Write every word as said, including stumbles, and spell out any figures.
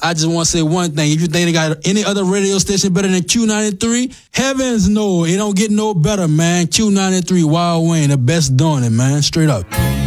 I just want to say one thing. If you think they got any other radio station better than Q ninety-three, heavens no. It don't get no better, man. Q ninety-three, Wild Wayne, the best doing it, man. Straight up.